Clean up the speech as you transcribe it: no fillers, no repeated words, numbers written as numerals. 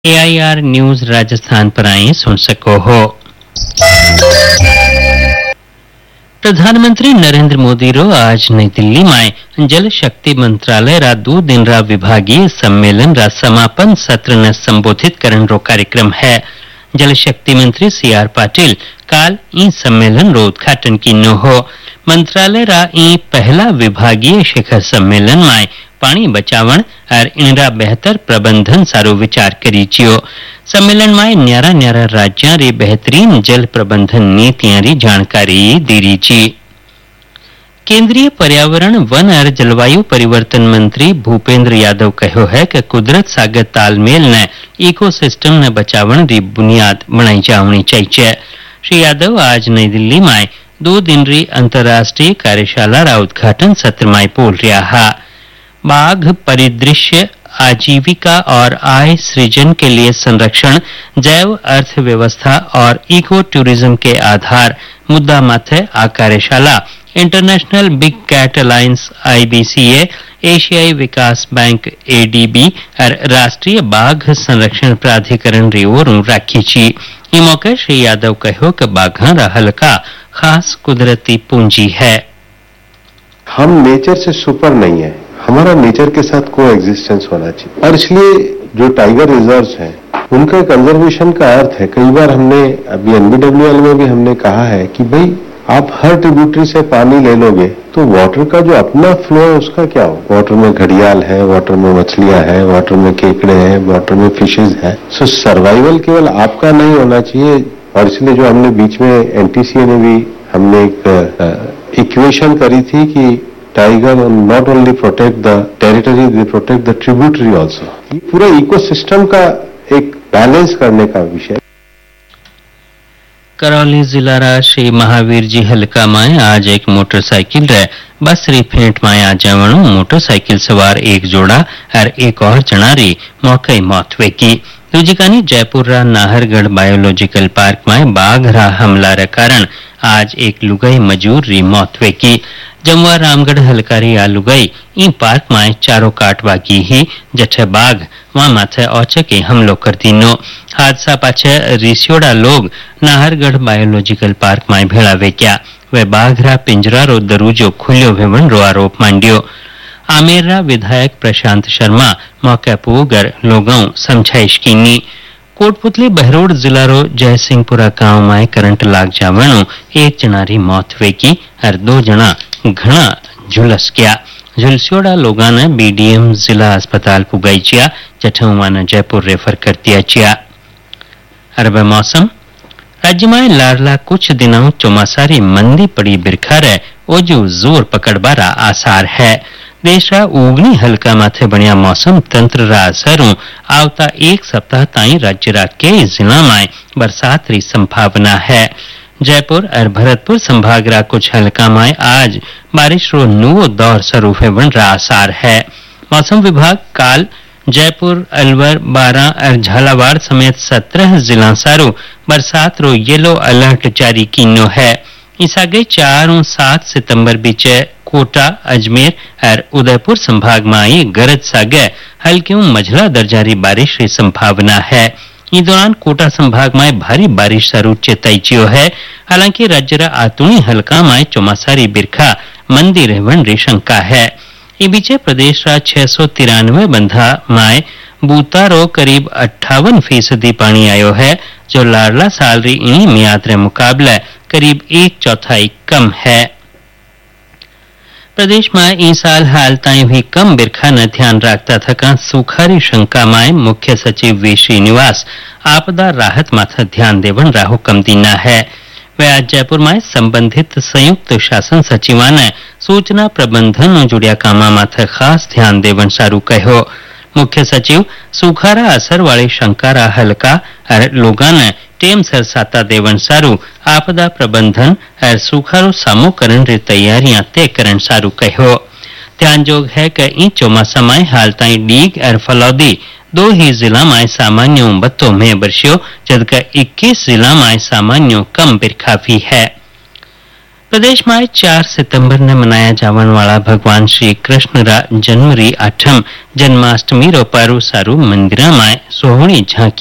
AIR news Rajasthan पर आए सुन सको हो। प्रधानमंत्री नरेंद्र मोदी रो आज नई दिल्ली में जल शक्ति मंत्रालय रा 2 दिन रा विभागीय सम्मेलन रा समापन सत्र ने संबोधित करन रो कार्यक्रम है। जल शक्ति मंत्री CR पाटिल काल ई सम्मेलन रो उद्घाटन किनो हो। मंत्रालय रा ई पहला विभागीय शिखर सम्मेलन में पानी बचावण और इनरा बेहतर प्रबंधन सारो विचार करी छियो। सम्मेलन में न्यारा न्यारा राज्यां री बेहतरीन जल प्रबंधन नीतियां री जानकारी दीरी छी। केंद्रीय पर्यावरण वन और जलवायु परिवर्तन मंत्री भूपेंद्र यादव कहो है कि कुदरत सागर तालमेल ने इकोसिस्टम ने बचावण री बुनियाद बनाई जावनी चाहिए। श्री यादव आज नई दिल्ली में 2 दिन री अंतर्राष्ट्रीय कार्यशाला रा उद्घाटन सत्र में बोल रहा है। बाघ परिदृश्य आजीविका और आय सृजन के लिए संरक्षण, जैव अर्थव्यवस्था और इको टूरिज्म के आधार मुद्दा माथे आ कार्यशाला international big cat alliance IBCA, एशियाई विकास बैंक ADB और राष्ट्रीय बाघ संरक्षण प्राधिकरण री ओर राखी छी। ई मौके श्री यादव कहो कि बाघां रा हल्का खास कुदरती पूंजी है। हम नेचर से सुपर नहीं है, हमारा नेचर के साथ को एग्जिस्टेंस होना चाहिए और इसलिए जो टाइगर रिजर्व्स हैं उनका कंजर्वेशन का अर्थ है। कई बार हमने अभी NBWL में भी हमने कहा है कि भाई आप हर ट्रिब्यूटरी से पानी ले लोगे तो वाटर का जो अपना फ्लो है उसका क्या हो। वाटर में घड़ियाल है, वाटर में मछलियां हैं, वाटर में केकड़े हैं, वाटर में फिशेज हैं। सो सर्वाइवल केवल आपका नहीं होना चाहिए और इसलिए जो हमने बीच में NTCA ने भी हमने एक इक्वेशन करी थी कि tiger not only protect the territory, they protect the tributary also। ये पूरा इकोसिस्टम का एक बैलेंस करने का विषय। करौली जिला रा श्री महावीर जी हल्का में आज एक मोटरसाइकिल रे बस री फेंट में आ जावणु मोटरसाइकिल सवार एक जोड़ा और एक और जना री मौके मौत वेकी। दूजी कानी जयपुर रा नाहरगढ़ बायोलॉजिकल पार्क में बाघ रा हमला रे कारण आज एक लुगाई मजूर री मौत वेकी। जमवा रामगढ़ हलकारी आ लुगाई ई पार्क में चारों काट बाकी ही जठे बाघ वहां माथे औचके हमलो कर दीनो। हादसा पाछे रिसियोड़ा लोग नाहरगढ़ बायोलॉजिकल पार्क में भेड़ा वेक्या। वे बाघ रा पिंजरा रो दरूजो खुल्यो वेवण रो आरोप मांड्यो। आमेर रा विधायक प्रशांत शर्मा मौके पोगर लोगों समझाइश कीनी। कोटपुतली बहरोड जिला रो जयसिंहपुरा गांव में करंट लाग जावणु एक जना री मौत वेकी और 2 जना घना झुलस गया। झुलसियोड़ा लोगा ने BDM जिला अस्पताल पुगाई चिया जठुआ ने जयपुर रेफर कर दिया चिया। अरब मौसम राज्य में लारला कुछ दिनों चौमासारी मंदी पड़ी बिरखा रे ओजू जोर पकड़बारा आसार है। देश रा उगनी हल्का माथे बनिया मौसम तंत्र रा असरों आवता 1 सप्ताह ताई राज्य रा कई जिला में बरसात री संभावना है। जयपुर और भरतपुर संभाग रा कुछ हल्का में आज बारिश रो नुवो दौर शुरू होवन रा आसार है। मौसम विभाग काल जयपुर, अलवर, बारां और झालावाड़ समेत 17 जिला सारो बरसात रो येलो अलर्ट जारी किनो है। इस आगे 4 और 7 सितंबर बीच कोटा, अजमेर और उदयपुर संभाग में गरज सागे हल्की मझला दर्जारी बारिश की संभावना है। इस दौरान कोटा संभाग में भारी बारिश सारू चेताई चियो है। हालांकि राज्य रा आतुणी हल्का में चौमासारी बिरखा मंदी रहवन री शंका है। इ बीचे प्रदेश रा 693 बंधा में बूता रो करीब 58% पानी आयो है, जो लाडला साल री इनी मियाद रे मुकाबले करीब 1/4 कम है। प्रदेश में इस साल हाल ताई भी कम बिरखा न ध्यान रखता थका सुखारी शंका में मुख्य सचिव V श्रीनिवास आपदा राहत माथा ध्यान देवन रा हुक्म दीना है। वे आज जयपुर में संबंधित संयुक्त शासन सचिवा ने सूचना प्रबंधन जुड़िया कामा माथे खास ध्यान देवन सारू कहो। मुख्य सचिव सुखारा असर वाली शंकारा हल्का और लोगा ने टेम सर साता देवन सारू आपदा प्रबंधन और सुखारो सामो करण री तैयारियां तय करण सारू कहो। ध्यान जोग है कि ई चौमासा में हाल ताई डीग और फलौदी 2 ही जिला में सामान्य बत्तो में बरस्यो, जबकि 21 जिला में सामान्य कम बिरखा भी है। प्रदेश में 4 सितंबर ने मनाया जावन वाला भगवान श्री कृष्ण रा जन्म री 8મ जन्माष्टमी रो पारू सारू मंदिरा में सोहणी झांकी